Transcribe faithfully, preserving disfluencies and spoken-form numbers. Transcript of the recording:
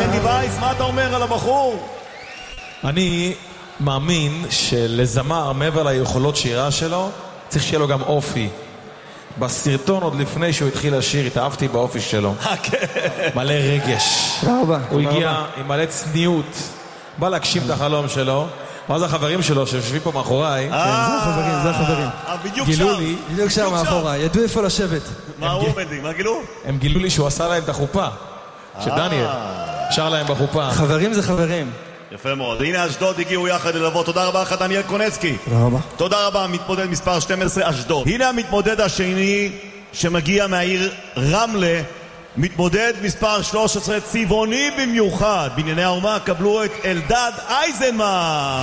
מנדי וייס, מה אתה אומר על הבחור? אני מאמין שלזמר, מעבר ליכולות שירה שלו, צריך שיהיה לו גם אופי. בסרטון עוד לפני שהוא התחיל לשיר, התאהבתי באופי שלו. מלא רגש. הוא הגיע עם מלא צניעות, בא להגשים את החלום שלו. ואז החברים שלו שיושבים פה מאחוריי, זה החברים, זה החברים. גילו לי, בדיוק שם מאחוריי, ידעו איפה לשבת. מה הוא עומדים? מה גילו? הם גילו לי שהוא עשה להם את החופה, שדניאל שר להם בחופה. חברים זה חברים. יפה מאוד. הנה אשדוד הגיעו יחד ללוות. תודה רבה לך דניאל קונצקי. תודה רבה. תודה רבה. מתמודד מספר שתים עשרה אשדוד. הנה המתמודד השני שמגיע מהעיר רמלה, מתמודד מספר שלוש עשרה צבעוני במיוחד. בענייני האומה קבלו את אלדד אייזנמן.